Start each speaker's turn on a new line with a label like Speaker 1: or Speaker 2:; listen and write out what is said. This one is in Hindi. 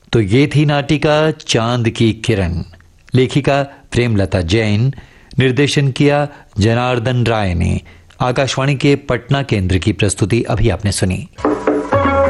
Speaker 1: तो ये थी नाटिका चांद की किरण। लेखिका प्रेमलता जैन, निर्देशन किया जनार्दन राय ने। आकाशवाणी के पटना केंद्र की प्रस्तुति अभी आपने सुनी।